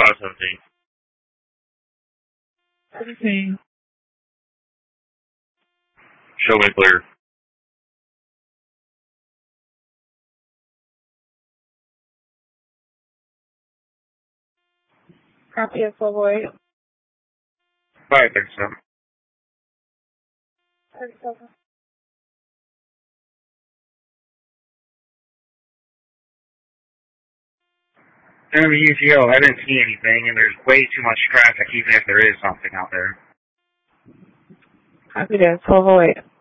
517. 17. Show me clear. Copy at 408. 537. 37. Enemy UGO, I didn't see anything, and there's way too much traffic, even if there is something out there. Copy that, 1208.